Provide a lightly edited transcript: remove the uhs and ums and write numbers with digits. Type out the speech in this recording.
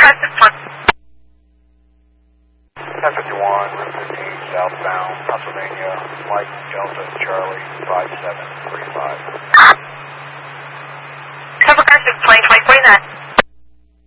1051, Route 15, southbound, Pennsylvania, Mike Delta Charlie 5735. Traffic car 620,